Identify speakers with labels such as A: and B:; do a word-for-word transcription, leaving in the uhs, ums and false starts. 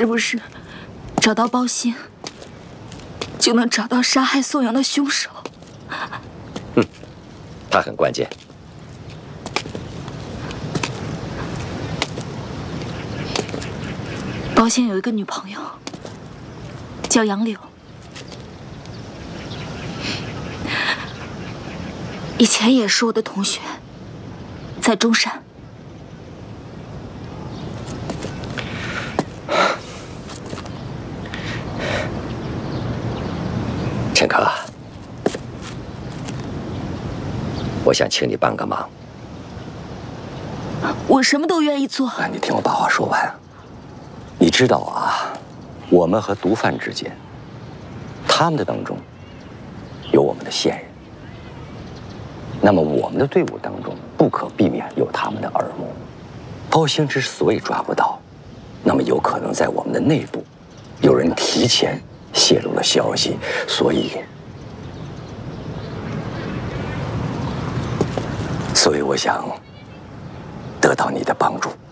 A: 是不是找到包兴，就能找到杀害宋阳的凶手？
B: 嗯，他很关键。
A: 包兴有一个女朋友，叫杨柳，以前也是我的同学，在中山。
B: 陈科，我想请你帮个忙。
A: 我什么都愿意做。
B: 那你听我把话说完。你知道啊，我们和毒贩之间，他们的当中有我们的线人，那么我们的队伍当中不可避免有他们的耳目。包兴之所以抓不到，那么有可能在我们的内部有人提前 泄露了消息，所以，所以我想得到你的帮助。